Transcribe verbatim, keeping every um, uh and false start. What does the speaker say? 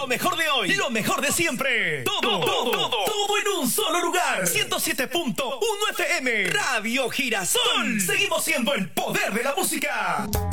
mejor de hoy, lo mejor de siempre. Todo, todo, todo, todo, todo en un solo lugar. ciento siete punto uno F M, Radio Girasol. Seguimos siendo el poder de la música.